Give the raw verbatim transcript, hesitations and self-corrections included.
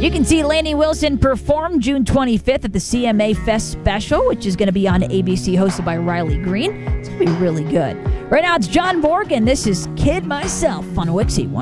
You can see Lainey Wilson perform June twenty-fifth at the C M A Fest Special, which is going to be on A B C, hosted by Riley Green. It's going to be really good. Right now, it's John Morgan. This is Kid Myself on Wixie one.